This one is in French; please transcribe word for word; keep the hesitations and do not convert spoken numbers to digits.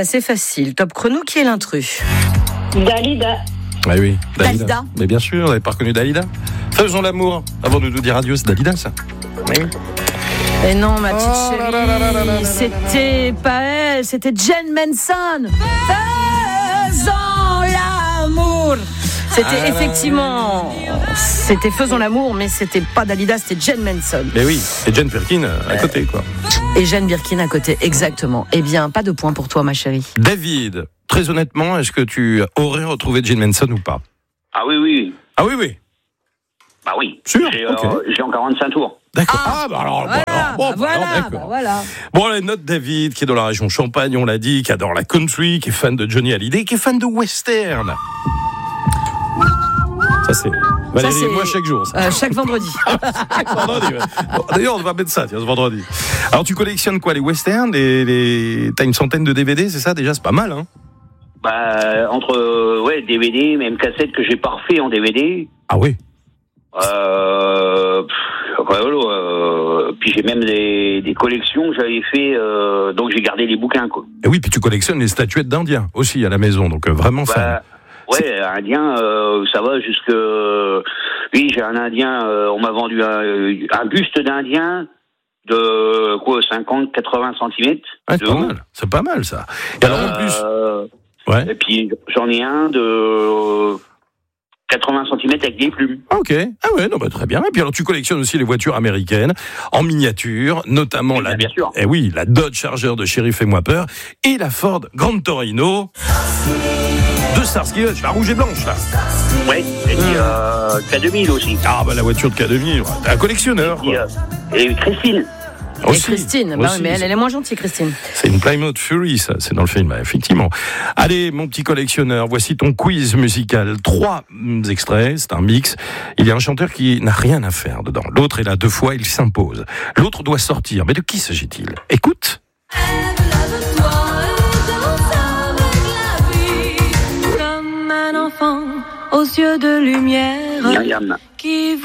c'est assez facile. Top chrono, qui est l'intrus? Dalida. Ah oui, Dalida. Dalida. Mais bien sûr, vous n'avez pas reconnu Dalida. Faisons l'amour avant de nous dire adieu, c'est Dalida ça. Oui. Et non, ma petite Oh chérie, là là là là là là. c'était pas elle, c'était Jen Manson. Faisons l'amour. C'était Ah là effectivement, c'était Faisons l'amour, mais c'était pas Dalida, c'était Jen Manson. Mais oui, et Jane Birkin à côté quoi. Et Jane Birkin à côté, exactement. Eh bien, pas de point pour toi, ma chérie. David, très honnêtement, est-ce que tu aurais retrouvé Jane Manson ou pas? Ah oui, oui. Ah oui, oui. Bah oui. Sûr, J'ai, ok. euh, j'ai en quarante-cinq tours. D'accord. Ah, Ah, bah alors, Voilà, bah alors, bon, bah bah voilà, alors, d'accord. bah voilà. Bon, la note David, qui est dans la région Champagne, on l'a dit, qui adore la country, qui est fan de Johnny Hallyday, qui est fan de western. Ça, c'est Valérie c'est- et moi chaque jour. Ça. Euh, chaque vendredi. Vendredi, ouais. Bon, d'ailleurs, on va mettre ça, tiens, ce vendredi. Alors, tu collectionnes quoi, les westerns? les, les... T'as une centaine de D V D, c'est ça? Déjà, c'est pas mal, hein? Bah, entre, euh, ouais, D V D, même cassette que j'ai pas refait en D V D. Ah oui. Euh, pff, ouais, euh, puis j'ai même des, des collections que j'avais fait, euh, donc j'ai gardé les bouquins, quoi. Et oui, puis tu collectionnes les statuettes d'Indiens aussi à la maison, donc euh, vraiment fan. Bah, ouais, indien, euh, ça va jusque. Oui, j'ai un indien. Euh, on m'a vendu un, un buste d'indien de quoi, cinquante, quatre-vingts centimètres. Ouais, c'est pas mal, c'est pas mal ça. Et alors en plus, Euh, ouais. Et puis j'en ai un de quatre-vingts centimètres avec des plumes. Ah, ok, ah ouais, non, bah, très bien. Et puis alors tu collectionnes aussi les voitures américaines en miniature, notamment Eh bien, la, bien sûr. eh oui, la Dodge Charger de Sheriff Fais-moi peur et la Ford Grand Torino de Starsky Hutch, la rouge et blanche là. Ouais. Et puis euh, K deux mille aussi. Ah bah la voiture de K deux mille, t'es un collectionneur. Et, Quoi. euh, et Christine. Et Aussi, Christine, bah oui, aussi, mais elle, elle est moins gentille, Christine. c'est une Plymouth Fury, ça, c'est dans le film, effectivement. Allez, mon petit collectionneur, voici ton quiz musical. Trois mm, extraits, c'est un mix. Il y a un chanteur qui n'a rien à faire dedans. L'autre est là deux fois, il s'impose. L'autre doit sortir. Mais de qui s'agit-il? Écoute. Lève-toi et danse avec la vie, comme un enfant aux yeux de lumière Myriam. qui